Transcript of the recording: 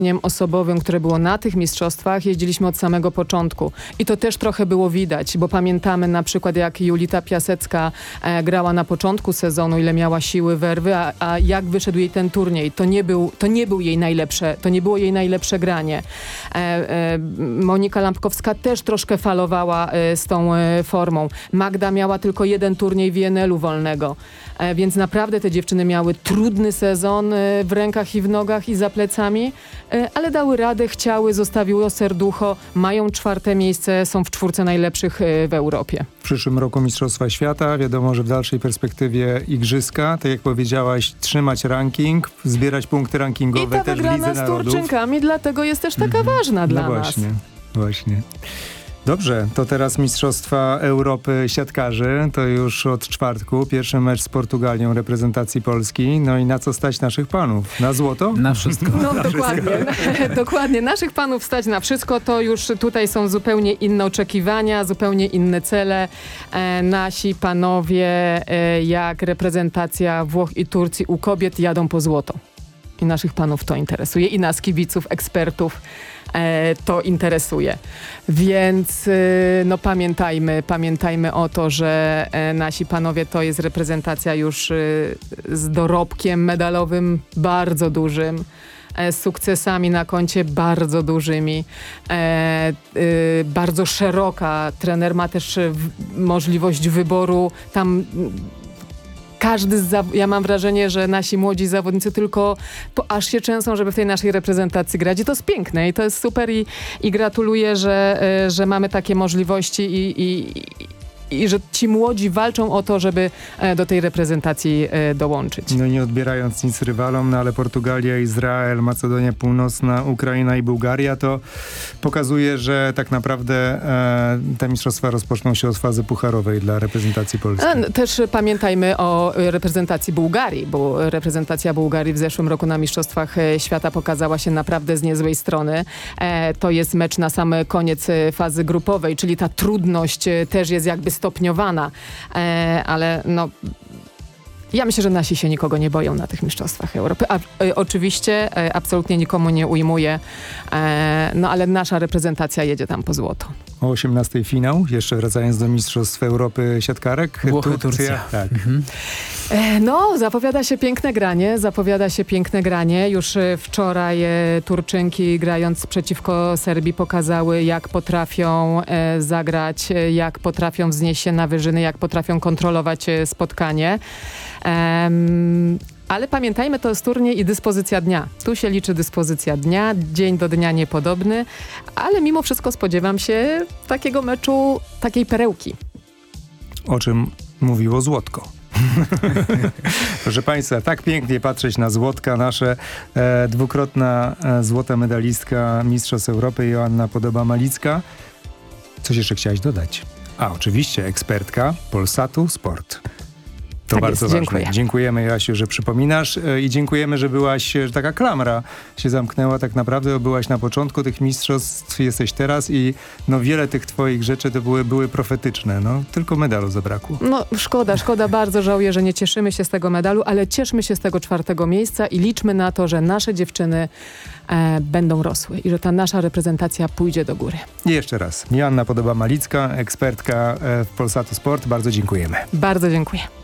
osobowym, które było na tych mistrzostwach, jeździliśmy od samego początku. I to też trochę było widać, bo pamiętamy na przykład, jak Julita Piasecka grała na początku sezonu, ile miała siły, werwy, a jak wyszedł jej ten turniej. To nie było jej najlepsze granie. Monika Lampkowska też troszkę falowała z tą formą. Magda miała tylko jeden turniej w INL-u wolnego. Więc naprawdę te dziewczyny miały trudny sezon w rękach i w nogach i za plecami, ale dały radę, chciały, zostawiło serducho, mają 4. miejsce, są w 4 najlepszych w Europie. W przyszłym roku Mistrzostwa Świata, wiadomo, że w dalszej perspektywie Igrzyska, tak jak powiedziałaś, trzymać ranking, zbierać punkty rankingowe też w Lidze Narodów. I ta wygrana z Turczynkami dlatego jest też taka ważna dla nas. Właśnie. Dobrze, to teraz Mistrzostwa Europy siatkarzy, to już od czwartku, pierwszy mecz z Portugalią reprezentacji Polski. No i na co stać naszych panów? Na złoto? Na wszystko. No dokładnie. Naszych panów stać na wszystko, to już tutaj są zupełnie inne oczekiwania, zupełnie inne cele. Nasi panowie, jak reprezentacja Włoch i Turcji u kobiet, jadą po złoto. I naszych panów to interesuje, i nas, kibiców, ekspertów, to interesuje. Więc no pamiętajmy o to, że nasi panowie to jest reprezentacja już z dorobkiem medalowym bardzo dużym, z sukcesami na koncie bardzo dużymi, bardzo szeroka. Trener ma też możliwość wyboru tam. Ja mam wrażenie, że nasi młodzi zawodnicy tylko aż się trzęsą, żeby w tej naszej reprezentacji grać. I to jest piękne i to jest super i gratuluję, że mamy takie możliwości i że ci młodzi walczą o to, żeby do tej reprezentacji dołączyć. No nie odbierając nic rywalom, no ale Portugalia, Izrael, Macedonia Północna, Ukraina i Bułgaria to pokazuje, że tak naprawdę te mistrzostwa rozpoczną się od fazy pucharowej dla reprezentacji Polski. Też pamiętajmy o reprezentacji Bułgarii, bo reprezentacja Bułgarii w zeszłym roku na Mistrzostwach Świata pokazała się naprawdę z niezłej strony. To jest mecz na sam koniec fazy grupowej, czyli ta trudność też jest jakby stopniowana, ale no ja myślę, że nasi się nikogo nie boją na tych Mistrzostwach Europy. Oczywiście absolutnie nikomu nie ujmuję, no ale nasza reprezentacja jedzie tam po złoto. O 18 finał, jeszcze wracając do Mistrzostw Europy siatkarek. Włochy, Turcja. Tak. No, zapowiada się piękne granie. Już wczoraj Turczynki, grając przeciwko Serbii, pokazały, jak potrafią zagrać, jak potrafią wznieść się na wyżyny, jak potrafią kontrolować spotkanie. Ale pamiętajmy, to jest turniej i dyspozycja dnia. Tu się liczy dyspozycja dnia, dzień do dnia niepodobny, ale mimo wszystko spodziewam się takiego meczu, takiej perełki. O czym mówiło Złotko. Proszę Państwa, tak pięknie patrzeć na Złotka, nasze dwukrotna złota medalistka Mistrzostw Europy Joanna Podoba-Malicka. Coś jeszcze chciałaś dodać? Oczywiście ekspertka Polsatu Sport. To tak bardzo jest, ważne. dziękuję. Dziękujemy, Joasiu, że przypominasz i dziękujemy, że byłaś, że taka klamra się zamknęła tak naprawdę, bo byłaś na początku tych mistrzostw, jesteś teraz i no wiele tych twoich rzeczy to były profetyczne, no tylko medalu zabrakło. No szkoda, bardzo żałuję, że nie cieszymy się z tego medalu, ale cieszmy się z tego 4. miejsca i liczmy na to, że nasze dziewczyny będą rosły i że ta nasza reprezentacja pójdzie do góry. I jeszcze raz, Joanna Podoba-Malicka, ekspertka w Polsatu Sport, bardzo dziękujemy. Bardzo dziękuję.